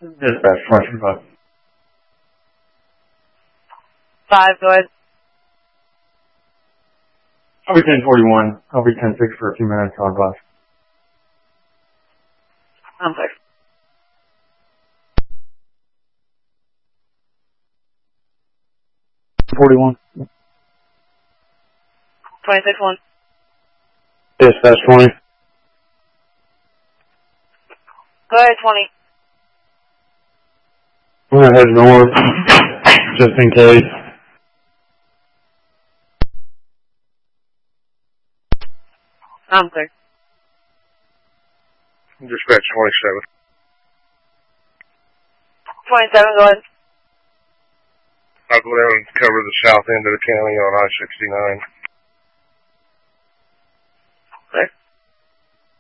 Dispatch 25. 5, go ahead. I'll be 1041. I'll be 10-6 for a few minutes on bus. I'm sorry. 41. 26-1. Dispatch 20. Go ahead, 20. I'm gonna head north, just in case. I'm sorry. Dispatch 27. 27, go ahead. I'll go down and cover the south end of the county on I-69.